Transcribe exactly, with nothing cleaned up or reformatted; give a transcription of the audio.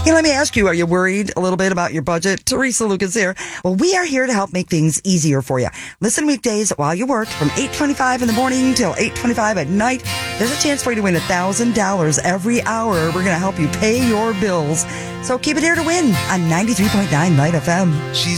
Hey, let me ask you, are you worried a little bit about your budget? Teresa Lucas here. Well, we are here to help make things easier for you. Listen weekdays while you work from eight twenty-five in the morning till eight twenty-five at night. There's a chance for you to win one thousand dollars every hour. We're going to help you pay your bills. So keep it here to win on ninety-three point nine Light F M. She's